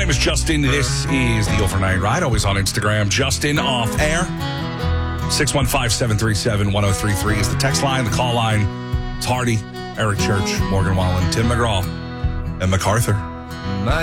name is Justin. This is the Overnight Ride, always on Instagram. Justin off air. 615-737-1033 is the text line, the call line. It's Hardy, Eric Church, Morgan Wallen, Tim McGraw, and MacArthur.